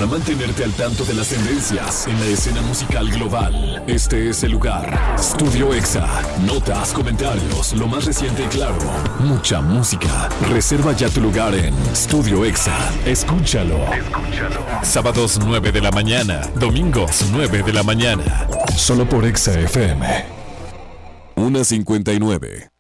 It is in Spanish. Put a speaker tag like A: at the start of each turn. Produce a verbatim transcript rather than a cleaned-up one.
A: para mantenerte al tanto de las tendencias en la escena musical global. Este es el lugar. Studio Exa. Notas, comentarios, lo más reciente y claro. Mucha música. Reserva ya tu lugar en Studio Exa. Escúchalo. Escúchalo. Sábados nueve de la mañana. Domingos nueve de la mañana. Solo por Exa F M. una cincuenta y nueve.